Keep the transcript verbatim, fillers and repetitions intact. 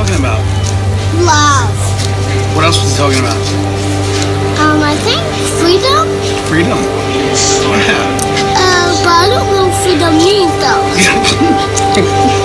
talking about? Love. What else was he talking about? Um, I think freedom. Freedom. Yeah. Uh, but I don't know what freedom means though.